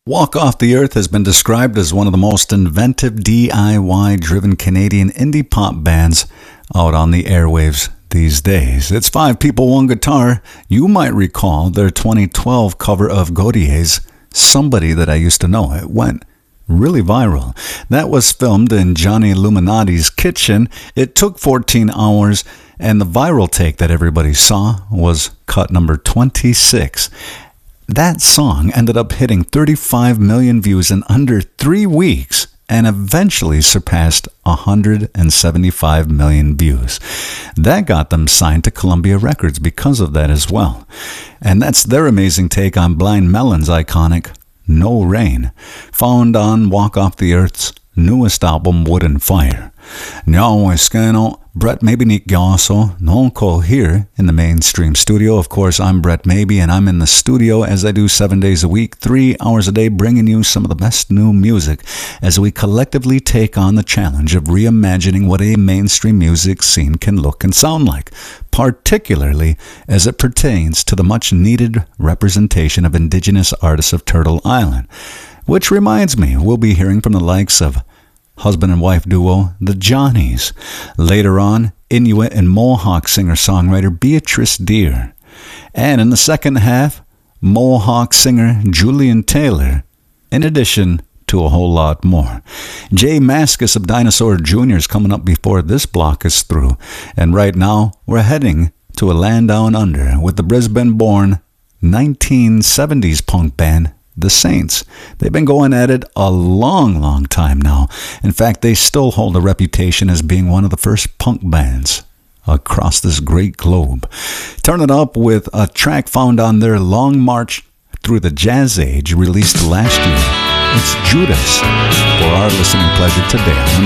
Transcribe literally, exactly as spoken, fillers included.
Walk Off the Earth has been described as one of the most inventive D I Y-driven Canadian indie pop bands out on the airwaves these days. It's five people, one guitar. You might recall their twenty twelve cover of Gautier's Somebody That I Used to Know. It went really viral. That was filmed in Johnny Illuminati's kitchen. It took fourteen hours, and the viral take that everybody saw was cut number twenty-six. That song ended up hitting thirty-five million views in under three weeks and eventually surpassed one hundred seventy-five million views. That got them signed to Columbia Records because of that as well. And that's their amazing take on Blind Melon's iconic No Rain, found on Walk Off the Earth's newest album, Wood and Fire. Now, Scano, Brett Maybe Nick Gasso, Nonko here in the mainstream studio. Of course, I'm Brett Maybe, and I'm in the studio as I do seven days a week, three hours a day, bringing you some of the best new music as we collectively take on the challenge of reimagining what a mainstream music scene can look and sound like, particularly as it pertains to the much-needed representation of Indigenous artists of Turtle Island. Which reminds me, we'll be hearing from the likes of husband and wife duo, the Johnnies. Later on, Inuit and Mohawk singer-songwriter Beatrice Deer. And in the second half, Mohawk singer Julian Taylor, in addition to a whole lot more. Jay Mascis of Dinosaur Junior is coming up before this block is through. And right now, we're heading to a land down under with the Brisbane-born nineteen seventies punk band, The Saints. They've been going at it a long, long time now. In fact, they still hold a reputation as being one of the first punk bands across this great globe. Turn it up with a track found on their Long March Through the Jazz Age, released last year. It's Judas for our listening pleasure today on the